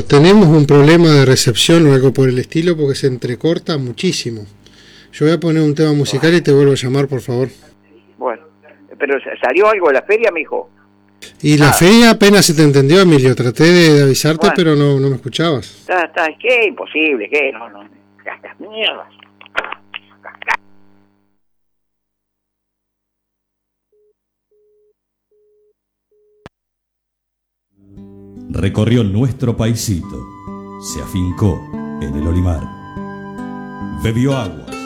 tenemos un problema de recepción o algo por el estilo porque se entrecorta muchísimo. Yo voy a poner un tema musical y te vuelvo a llamar, por favor. Bueno, pero ¿salió algo de la feria, mijo? Y la feria apenas se te entendió, Emilio. Traté de avisarte, pero no me escuchabas. Está, ¿qué? Imposible, ¿qué? No. Estas mierdas. Recorrió nuestro paisito, se afincó en el olimar, bebió agua,